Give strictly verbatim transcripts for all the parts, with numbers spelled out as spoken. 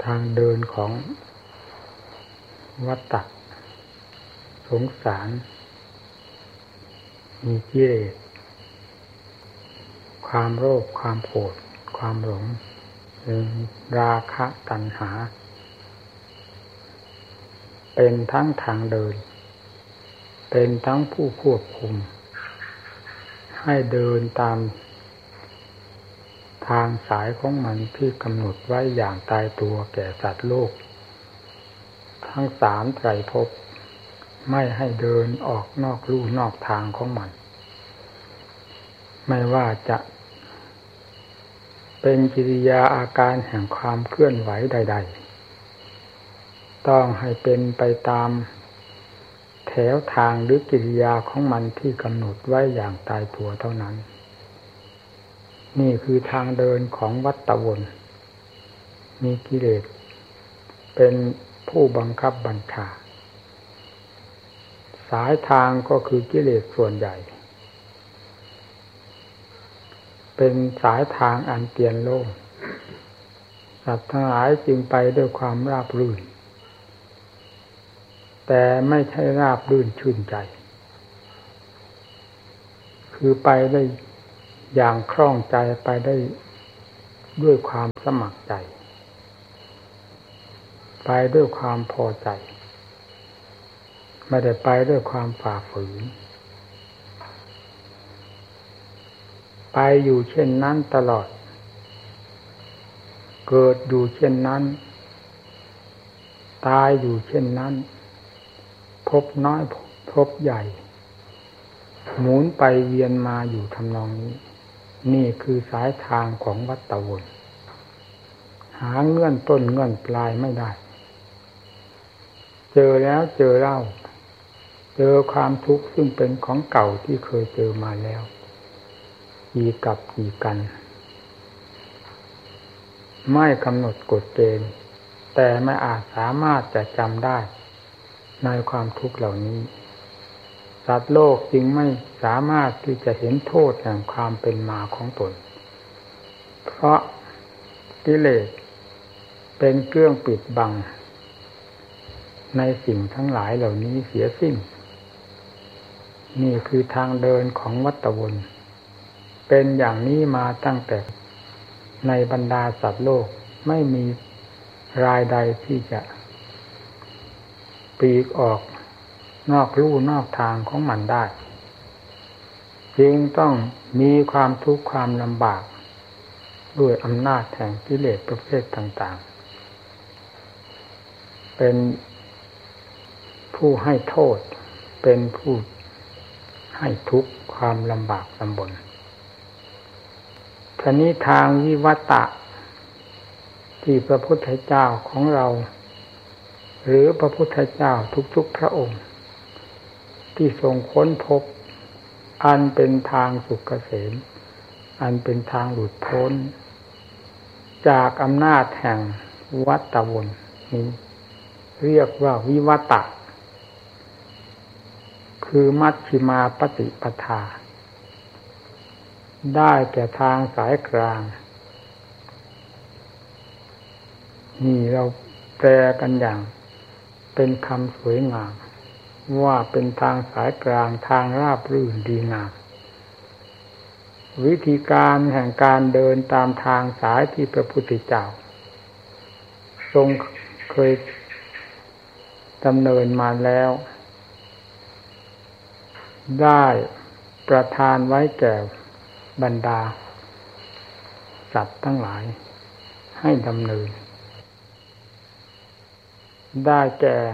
ทางเดินของวัฏฏะสงสารมีกิเลสความโลภความโกรธความหลงราคะตัณหาเป็นทั้งทางเดินเป็นทั้งผู้ควบคุมให้เดินตามทางสายของมันที่กำหนดไว้อย่างตายตัวแก่สัตว์โลกทั้งสามไตรภพไม่ให้เดินออกนอกลู่นอกทางของมันไม่ว่าจะเป็นกิริยาอาการแห่งความเคลื่อนไหวใดๆต้องให้เป็นไปตามแถวทางหรือกิริยาของมันที่กำหนดไว้อย่างตายตัวเท่านั้นนี่คือทางเดินของวัฏวนมีกิเลสเป็นผู้บังคับบัญชาสายทางก็คือกิเลสส่วนใหญ่เป็นสายทางอันเตียนโล่งสัตว์ทั้งหลายจึงไปด้วยความราบรื่นแต่ไม่ใช่ราบรื่นชื่นใจคือไปได้อย่างคล่องใจไปได้ด้วยความสมัครใจไปด้วยความพอใจไม่ได้ไปด้วยความฝ่าฝืนไปอยู่เช่นนั้นตลอดเกิดอยู่เช่นนั้นตายอยู่เช่นนั้นพบน้อยพบใหญ่หมุนไปเวียนมาอยู่ทำนองนี้นี่คือสายทางของวัฏวนหาเงื่อนต้นเงื่อนปลายไม่ได้เจอแล้วเจอเล่าเจอความทุกข์ซึ่งเป็นของเก่าที่เคยเจอมาแล้วกี่กับกี่กันไม่กำหนดกฎเกณฑ์แต่ไม่อาจสามารถจะจำได้ในความทุกข์เหล่านี้สัตว์โลกจึงไม่สามารถที่จะเห็นโทษแห่งความเป็นมาของตนเพราะกิเลสเป็นเครื่องปิดบังในสิ่งทั้งหลายเหล่านี้เสียสิ้นนี่คือทางเดินของวัฏวนเป็นอย่างนี้มาตั้งแต่ในบรรดาสัตว์โลกไม่มีรายใดที่จะปลีกออกนอกลู่นอกทางของมันได้จึงต้องมีความทุกข์ความลำบากด้วยอำนาจแห่งกิเลสประเภทต่างๆเป็นผู้ให้โทษเป็นผู้ให้ทุกข์ความลำบากลำบนทีนี้ทางวิวัตตะที่พระพุทธเจ้าของเราหรือพระพุทธเจ้าทุกๆพระองค์ที่ทรงค้นพบอันเป็นทางสุขเกษมอันเป็นทางหลุดพ้นจากอำนาจแห่งวัฏวนนี้เรียกว่าวิวัตตะคือมัชฌิมาปฏิปทาได้แก่ทางสายกลางนี่เราแปลกันอย่างเป็นคำสวยงามว่าเป็นทางสายกลางทางราบรื่นดีงามวิธีการแห่งการเดินตามทางสายที่พระพุทธเจ้าทรงเคยดำเนินมาแล้วได้ประทานไว้แก่บรรดาสัตว์ทั้งหลายให้ดำเนินได้แก่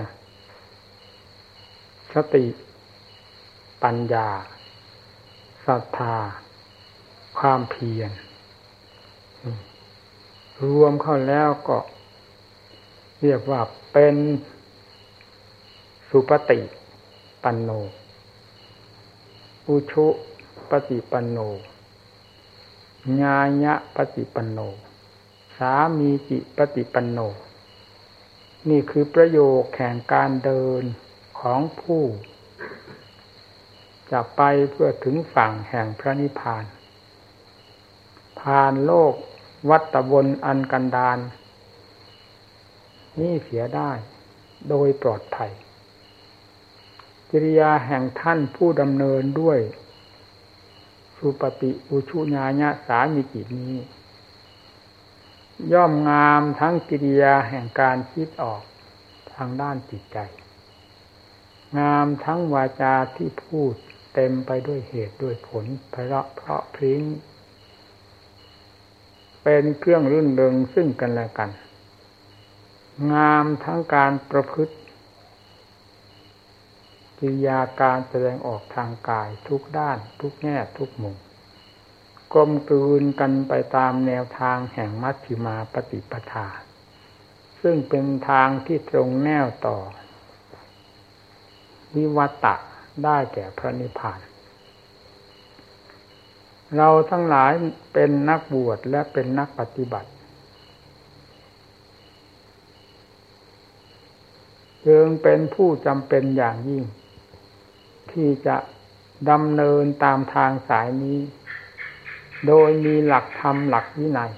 สติปัญญาศรัทธาความเพียรรวมเข้าแล้วก็เรียกว่าเป็นสุปฏิปันโนอุชุปฏิปันโนญาญะปฏิปันโนสามีจิปฏิปันโนนี่คือประโยคแห่งการเดินของผู้จะไปเพื่อถึงฝั่งแห่งพระนิพพานผ่านโลกวัฏวนอันกันดารนี้เสียได้โดยปลอดภัยกิริยาแห่งท่านผู้ดำเนินด้วยสุปฏิอุชุญาญะสามิจินี้ย่อมงามทั้งกิริยาแห่งการคิดออกทางด้านจิตใจงามทั้งวาจาที่พูดเต็มไปด้วยเหตุด้วยผลไพเราะเพราะพริ้งเป็นเครื่องรื่นเริงซึ่งกันและกันงามทั้งการประพฤติกิริยาการแสดงออกทางกายทุกด้านทุกแง่ทุกมุมกลมกลืนกันไปตามแนวทางแห่งมัชฌิมาปฏิปทาซึ่งเป็นทางที่ตรงแนวต่อวิวัตตะได้แก่พระนิพพานเราทั้งหลายเป็นนักบวชและเป็นนักปฏิบัติจึงเป็นผู้จำเป็นอย่างยิ่งที่จะดำเนินตามทางสายนี้โดยมีหลักธรรมหลักวินัย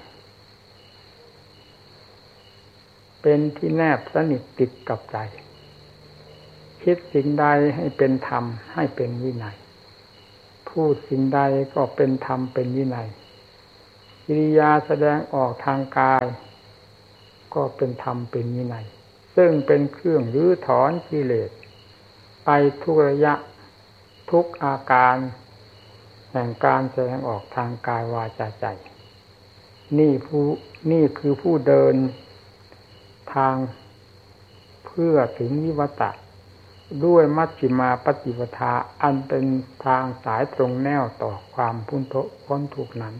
เป็นที่แนบสนิทติดกับใจคิดสิ่งใดให้เป็นธรรมให้เป็นวินัยพูดสิ่งใดก็เป็นธรรมเป็นวินัยกิริยาแสดงออกทางกายก็เป็นธรรมเป็นวินัยซึ่งเป็นเครื่องรื้อถอนกิเลสไปทุกระยะทุกอาการแห่งการแสดงออกทางกายวาจาใจนี่ผู้นี่คือผู้เดินทางเพื่อถึงวิวัตตะด้วยมัชฌิมาปฏิปทาอันเป็นทางสายตรงแนวต่อความพ้นทุกข์พ้นทุกข์นั้น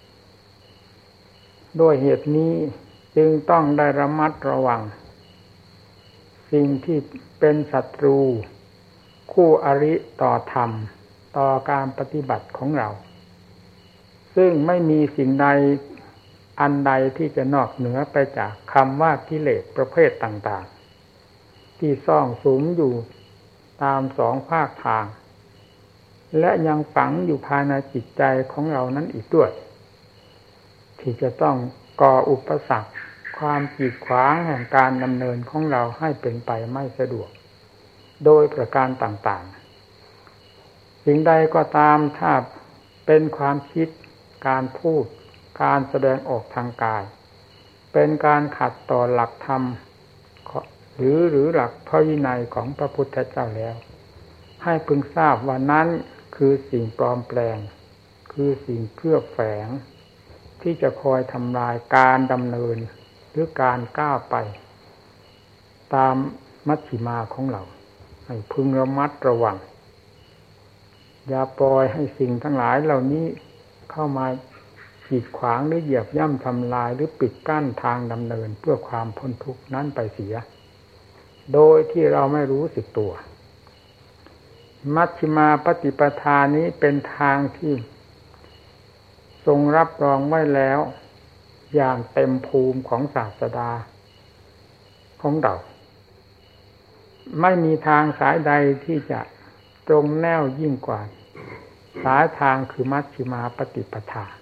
ด้วยเหตุนี้จึงต้องได้ระมัดระวังสิ่งที่เป็นศัตรูคู่อริต่อธรรมต่อการปฏิบัติของเราซึ่งไม่มีสิ่งใดอันใดที่จะนอกเหนือไปจากคำว่ากิเลสประเภทต่างๆที่ซ่องสุมอยู่ตามสองภาคทางและยังฝังอยู่ภายในจิตใจของเรานั้นอีกด้วยที่จะต้องก่ออุปสรรคความกีดขวางแห่งการดำเนินของเราให้เป็นไปไม่สะดวกโดยประการต่างๆสิ่งใดก็ตามถ้าเป็นความคิดการพูดการแสดงออกทางกายเป็นการขัดต่อหลักธรรมหรือหรือหลักพระวินัยของพระพุทธเจ้าแล้วให้พึงทราบว่านั้นคือสิ่งปลอมแปลงคือสิ่งเคลือบแฝงที่จะคอยทำลายการดำเนินหรือการก้าวไปตามมัชฌิมาของเราให้พึงระมัดระวังอย่าปล่อยให้สิ่งทั้งหลายเหล่านี้เข้ามากีดขวางหรือเหยียบย่ำทำลายหรือปิดกั้นทางดำเนินเพื่อความพ้นทุกข์นั้นไปเสียโดยที่เราไม่รู้สึกตัวมัชฌิมาปฏิปทานี้เป็นทางที่ทรงรับรองไว้แล้วอย่างเต็มภูมิของศาสดาของเราไม่มีทางสายใดที่จะตรงแนวยิ่งกว่าสายทางคือมัชฌิมาปฏิปทา